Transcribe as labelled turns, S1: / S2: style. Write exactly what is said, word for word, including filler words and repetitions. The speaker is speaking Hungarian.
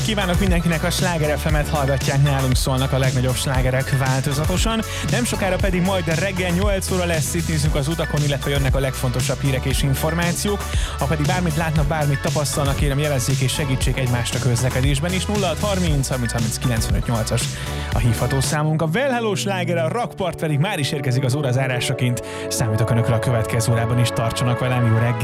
S1: Kívánok mindenkinek, a Sláger ef emet hallgatják, nálunk szólnak a legnagyobb slágerek változatosan. Nem sokára pedig majd reggel nyolc óra lesz, itt nézzük az utakon, illetve jönnek a legfontosabb hírek és információk. Ha pedig bármit látnak, bármit tapasztalnak, kérem jelezzék és segítsék egymást a közlekedésben is. nulla hat harminc harminc harminc kilencvenöt nyolcas a hívható számunk. A Well Hello sláger, a Rockpart pedig már is érkezik az órazárásaként. Számítok önökre a következő órában is, tartsanak velem, jó reggel!